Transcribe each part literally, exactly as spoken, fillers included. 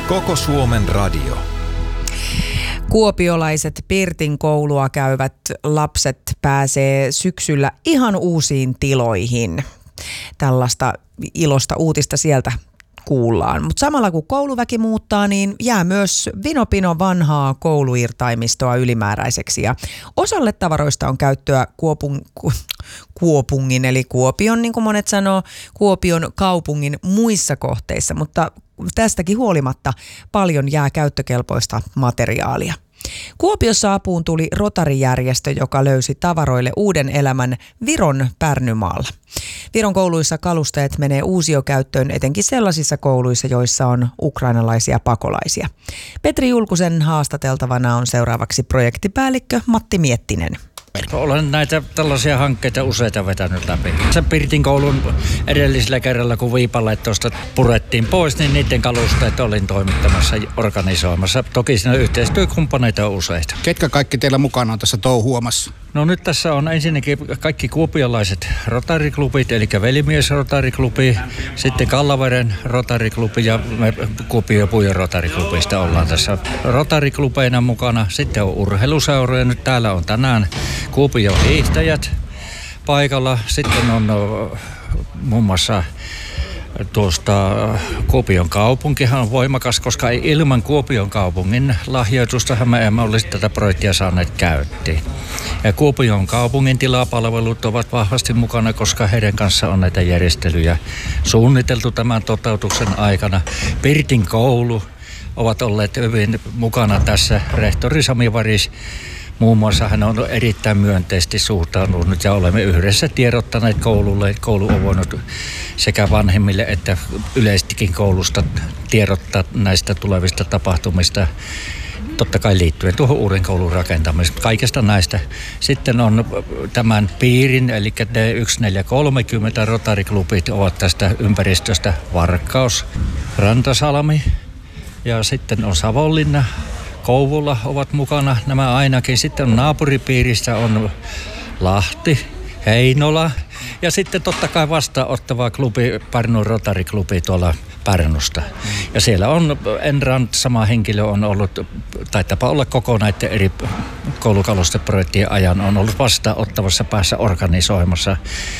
Koko Suomen radio. Kuopiolaiset Pirtin koulua käyvät lapset pääsee syksyllä ihan uusiin tiloihin. Tällaista ilosta uutista sieltä kuullaan. Mutta samalla kun kouluväki muuttaa, niin jää myös vinopino vanhaa kouluirtaimistoa ylimääräiseksi. Ja osalle tavaroista on käyttöä Kuopun, ku, Kuopungin, eli Kuopion, niin kuin monet sanoo, Kuopion kaupungin muissa kohteissa. Mutta tästäkin huolimatta paljon jää käyttökelpoista materiaalia. Kuopiossa apuun tuli Rotary-järjestö, joka löysi tavaroille uuden elämän Viron Pärnymaalla. Viron kouluissa kalusteet menee uusiokäyttöön etenkin sellaisissa kouluissa, joissa on ukrainalaisia pakolaisia. Petri Julkusen haastateltavana on seuraavaksi projektipäällikkö Matti Miettinen. Olen näitä tällaisia hankkeita useita vetänyt läpi. Se Pirtin koulun edellisellä kerralla, kun viipalaitteesta purettiin pois, niin niiden kalusteet olin toimittamassa, organisoimassa. Toki siinä yhteistyökumppaneita on useita. Ketkä kaikki teillä mukana on tässä touhuamassa? No nyt tässä on ensinnäkin kaikki kuopiolaiset Rotary-klubit, eli Velimies Rotary-klubi, sitten Kallaveren Rotary-klubi ja me Kuopio ja Pujon Rotary-klubista ollaan tässä Rotary-klubeina mukana. Sitten on urheiluseuroja, nyt täällä on tänään Kuopion hiihtäjät paikalla. Sitten on muun muassa tuosta Kuopion kaupunkihan on voimakas, koska ilman Kuopion kaupungin lahjoitustahan me emme olisi tätä projektia saaneet käyttiin. Ja Kuopion kaupungin tilapalvelut ovat vahvasti mukana, koska heidän kanssa on näitä järjestelyjä suunniteltu tämän toteutuksen aikana. Pirtin koulu ovat olleet hyvin mukana tässä. Rehtori Sami Varis muun muassa hän on erittäin myönteisesti suhtautunut ja olemme yhdessä tiedottaneet koululle. Koulu on voinut sekä vanhemmille että yleistikin koulusta tiedottaa näistä tulevista tapahtumista. Totta kai liittyen tuohon uuden koulun rakentamiseen. Kaikesta näistä. Sitten on tämän piirin, eli D yksi neljä kolmekymmentä Rotary-klubit ovat tästä ympäristöstä Varkaus, Rantasalmi ja sitten on Savonlinna. Kouvola ovat mukana, nämä ainakin. Sitten on naapuripiirissä on Lahti, Heinola ja sitten totta kai vastaanottava klubi, Pärnun Rotary-klubi tuolla Pärnusta. Ja siellä on Enrand, sama henkilö on ollut, taitapa olla koko näiden eri koulukalusteprojektien ajan, on ollut vastaanottavassa päässä organisoimassa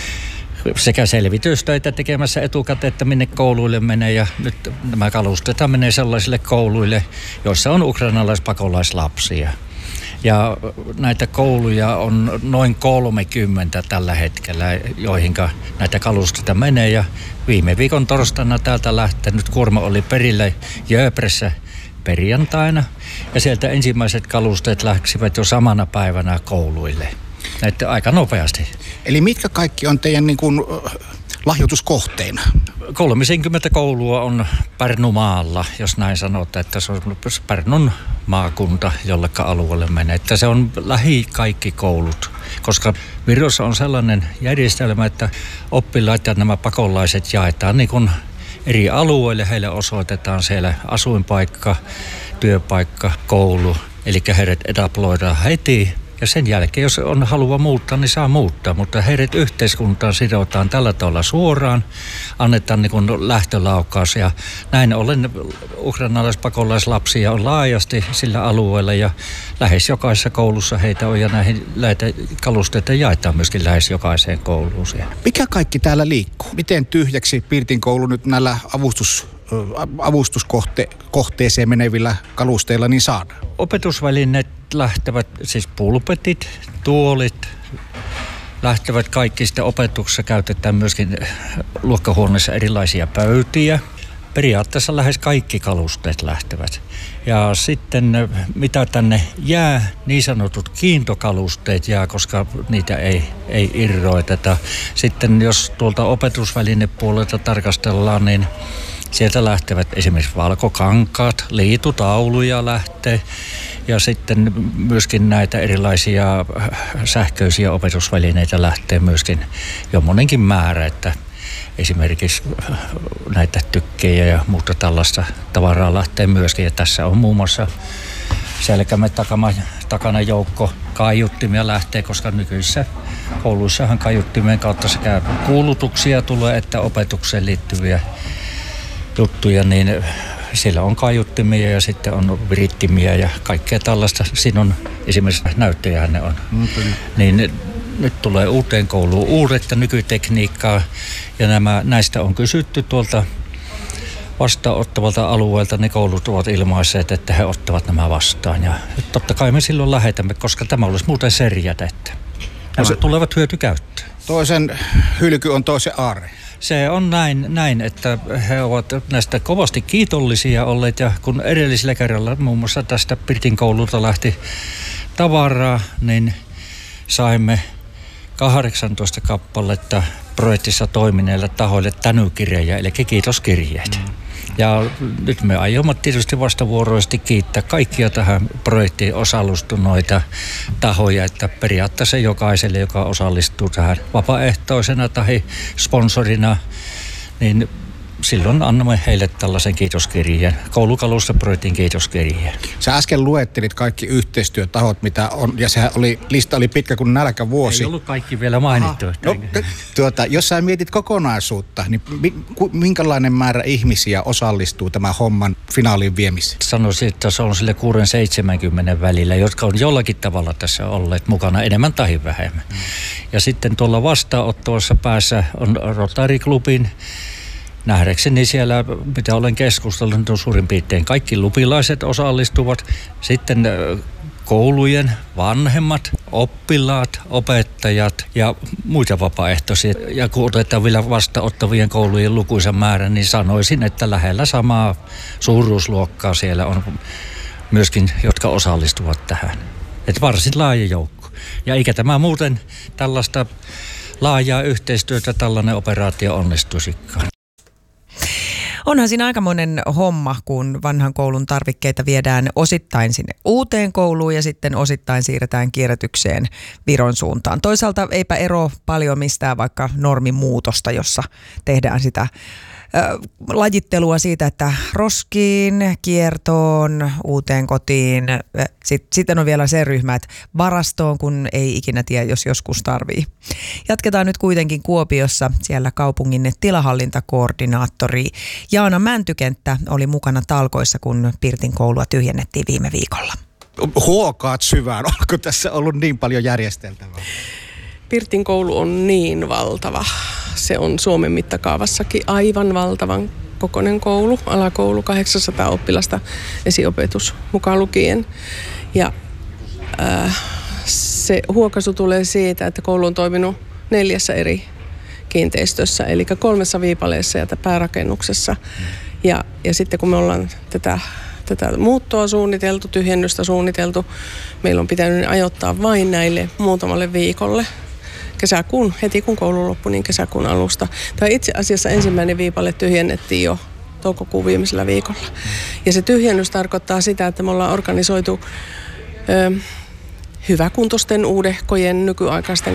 sekä selvitystöitä tekemässä etukäteen, että minne kouluille menee, ja nyt nämä kalusteet menee sellaisille kouluille, joissa on ukrainalaispakolaислapsia. Ja näitä kouluja on noin kolmekymmentä tällä hetkellä, joihinka näitä kalusteita menee, ja viime viikon torstaina täältä lähtenyt kuorma oli perille Jööpressä perjantaina, ja sieltä ensimmäiset kalusteet läksivät jo samana päivänä kouluille. Näitä aika nopeasti. Eli mitkä kaikki on teidän niin kuin lahjoituskohteina? kolmekymmentä koulua on Pärnumaalla, jos näin sanotaan, että se on Pärnun maakunta, jolleka alueelle menee. Että se on lähi kaikki koulut, koska Virossa on sellainen järjestelmä, että oppilaat ja nämä pakolaiset jaetaan niin kuin eri alueille. Heille osoitetaan siellä asuinpaikka, työpaikka, koulu, eli heidät etaploidaan heti. Ja sen jälkeen, jos on halua muuttaa, niin saa muuttaa, mutta heidät yhteiskuntaan sidotaan tällä tavalla suoraan, annetaan niin kuin lähtölaukaus, ja näin ollen ukrainalaispakolaислapsia on laajasti sillä alueella, ja lähes jokaisessa koulussa heitä on, ja näihin näitä kalusteita jaetaan myöskin lähes jokaiseen kouluun siellä. Mikä kaikki täällä liikkuu? Miten tyhjäksi Pirtin koulu nyt näillä avustus, avustuskohteeseen menevillä kalusteilla niin saadaan? Opetusvälineet lähtevät, siis pulpetit, tuolit, lähtevät kaikki. Sitten opetuksessa käytetään myöskin luokkahuoneessa erilaisia pöytiä. Periaatteessa lähes kaikki kalusteet lähtevät. Ja sitten mitä tänne jää, niin sanotut kiintokalusteet jää, koska niitä ei, ei irroiteta. Sitten jos tuolta opetusvälinepuolelta tarkastellaan, niin sieltä lähtevät esimerkiksi valkokankaat, liitutauluja lähtee, ja sitten myöskin näitä erilaisia sähköisiä opetusvälineitä lähtee myöskin jo monenkin määrä, että esimerkiksi näitä tykkejä ja muuta tällaista tavaraa lähtee myöskin. Ja tässä on muun muassa selkämme takana, takana joukko kaiuttimia lähtee, koska nykyisissä kouluissahan kaiuttimien kautta sekä kuulutuksia tulee että opetukseen liittyviä juttuja, niin siellä on kaiuttimia ja sitten on virittimiä ja kaikkea tällaista. Siinä on esimerkiksi näyttäjähän ne on. Mm, niin nyt tulee uuteen kouluun uudet ja nykytekniikkaa ja nämä, näistä on kysytty tuolta vastaanottavalta alueelta. Ne koulut ovat ilmaisseet, että he ottavat nämä vastaan ja totta kai me silloin lähetämme, koska tämä olisi muuten serjätä, että nämä se tulevat hyötykäyttöön. Toisen hylky on toisen aarre. Se on näin, näin, että he ovat näistä kovasti kiitollisia olleet ja kun edellisellä kerralla muun muassa tästä Pirtin koululta lähti tavaraa, niin saimme kahdeksantoista kappaletta projektissa toimineille tahoille tänykirjejä, eli kiitoskirjeet. Mm. Ja nyt me aiomme tietysti vastavuoroisesti kiittää kaikkia tähän projektiin osallistuneita tahoja, että periaatteessa jokaiselle, joka osallistuu tähän vapaaehtoisena tai sponsorina, niin silloin annamme heille tällaisen kiitoskirjeen, koulukalussa projektin kiitoskirjeen. Sä äsken luettelit kaikki yhteistyötahot, mitä on, ja sehän oli, lista oli pitkä kuin nälkävuosi. Ei ollut kaikki vielä mainittu. No, tuota, jos sä mietit kokonaisuutta, niin minkälainen määrä ihmisiä osallistuu tämän homman finaaliin viemiseen? Sanoisin, että se on sille kuusi seitsemänkymmentä välillä, jotka on jollakin tavalla tässä olleet mukana, enemmän tai vähemmän. Mm. Ja sitten tuolla vastaanottavassa päässä on Rotary Clubin. Nähdäkseni siellä, mitä olen keskustellut, on suurin piirtein kaikki lupilaiset osallistuvat. Sitten koulujen vanhemmat, oppilaat, opettajat ja muita vapaaehtoisia. Ja kun otetaan vielä vastaanottavien koulujen lukuisen määrän, niin sanoisin, että lähellä samaa suuruusluokkaa siellä on myöskin, jotka osallistuvat tähän. Että varsin laaja joukko. Ja eikä tämä muuten tällaista laajaa yhteistyötä tällainen operaatio onnistuisikaan. Onhan siinä aikamoinen homma, kun vanhan koulun tarvikkeita viedään osittain sinne uuteen kouluun ja sitten osittain siirretään kierrätykseen Viron suuntaan. Toisaalta eipä ero paljon mistään vaikka normimuutosta, jossa tehdään sitä lajittelua siitä, että roskiin, kiertoon, uuteen kotiin. Sitten on vielä se ryhmä, että varastoon, kun ei ikinä tiedä, jos joskus tarvii. Jatketaan nyt kuitenkin Kuopiossa. Siellä kaupungin tilahallintakoordinaattori Jaana Mäntykenttä oli mukana talkoissa, kun Pirtin koulua tyhjennettiin viime viikolla. Huokaat syvään. Onko tässä ollut niin paljon järjesteltävää? Pirtin koulu on niin valtava. Se on Suomen mittakaavassakin aivan valtavan kokoinen koulu, alakoulu, kahdeksansataa oppilasta, esiopetus mukaan lukien. Ja äh, se huokaisu tulee siitä, että koulu on toiminut neljässä eri kiinteistössä, eli kolmessa viipaleessa ja päärakennuksessa. Ja, ja sitten kun me ollaan tätä, tätä muuttoa suunniteltu, tyhjennystä suunniteltu, meillä on pitänyt ajoittaa vain näille muutamalle viikolle. Kesäkuun, heti kun koulu loppui, niin kesäkuun alusta. Tai itse asiassa ensimmäinen viipale tyhjennettiin jo toukokuun viimeisellä viikolla. Ja se tyhjennys tarkoittaa sitä, että me ollaan organisoitu ö, hyväkuntoisten uudehkojen nykyaikaisten